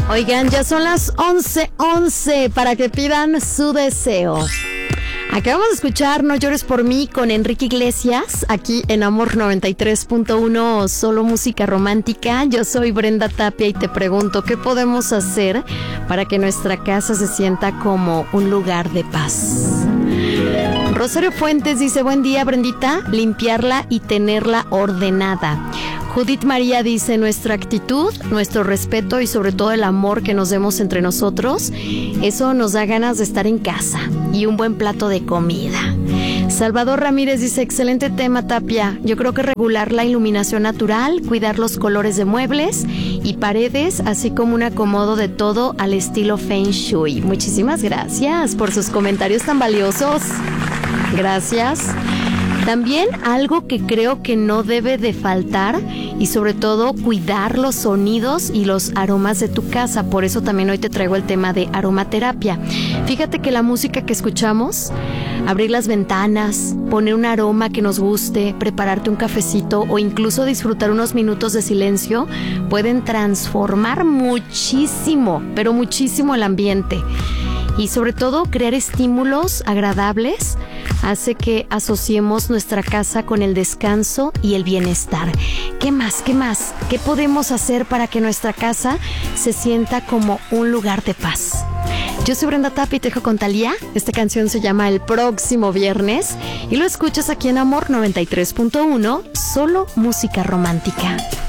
Oigan, ya son las 11:11 para que pidan su deseo. Acabamos de escuchar No llores por mí con Enrique Iglesias, aquí en Amor 93.1, solo música romántica. Yo soy Brenda Tapia y te pregunto, ¿qué podemos hacer para que nuestra casa se sienta como un lugar de paz? Rosario Fuentes dice, buen día, Brendita, limpiarla y tenerla ordenada. Judith María dice, nuestra actitud, nuestro respeto y sobre todo el amor que nos demos entre nosotros, eso nos da ganas de estar en casa y un buen plato de comida. Salvador Ramírez dice, excelente tema, Tapia. Yo creo que regular la iluminación natural, cuidar los colores de muebles y paredes, así como un acomodo de todo al estilo Feng Shui. Muchísimas gracias por sus comentarios tan valiosos. Gracias. También algo que creo que no debe de faltar y sobre todo cuidar los sonidos y los aromas de tu casa. Por eso también hoy te traigo el tema de aromaterapia. Fíjate que la música que escuchamos, abrir las ventanas, poner un aroma que nos guste, prepararte un cafecito o incluso disfrutar unos minutos de silencio pueden transformar muchísimo, pero muchísimo el ambiente. Y sobre todo crear estímulos agradables hace que asociemos nuestra casa con el descanso y el bienestar. ¿Qué más? ¿Qué más? ¿Qué podemos hacer para que nuestra casa se sienta como un lugar de paz? Yo soy Brenda Tapia y te dejo con Thalía. Esta canción se llama El Próximo Viernes y lo escuchas aquí en Amor 93.1, solo música romántica.